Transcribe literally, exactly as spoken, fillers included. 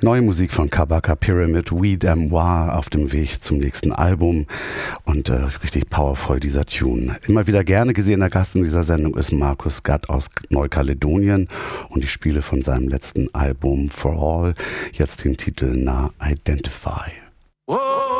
Neue Musik von Kabaka Pyramid, We Damois auf dem Weg zum nächsten Album und äh, richtig powervoll dieser Tune. Immer wieder gerne gesehener Gast in dieser Sendung ist Markus Gatt aus Neukaledonien und ich spiele von seinem letzten Album For All jetzt den Titel Na Identify. Whoa.